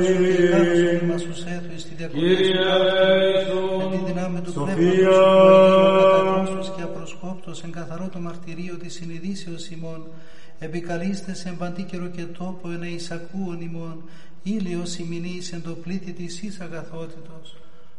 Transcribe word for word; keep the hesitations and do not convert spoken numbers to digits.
Κύριε, μας τους έθου εις τη διακοπή σου, εν τη δυνάμει του πνεύματος του καταγνώστος και απροσκόπτος, εν καθαρό το μαρτυρίο της συνειδήσεως ημών, επικαλείστε σε παντή καιρο και τόπο εν εισακούων ημών, ήλιος ημινής εν το πλήθη της εις αγαθότητος.